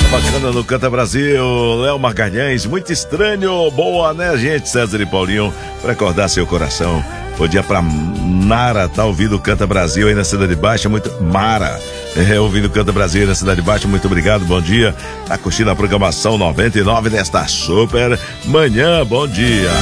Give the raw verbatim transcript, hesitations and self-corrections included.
Bacana no Canta Brasil, Léo Magalhães, muito estranho, boa né gente, César e Paulinho, pra acordar seu coração. Bom dia pra Nara, tá ouvindo o Canta Brasil aí na Cidade Baixa, muito... Mara, é, ouvindo o Canta Brasil aí na Cidade Baixa, muito obrigado, bom dia. Tá curtindo a programação noventa e nove desta super manhã, bom dia.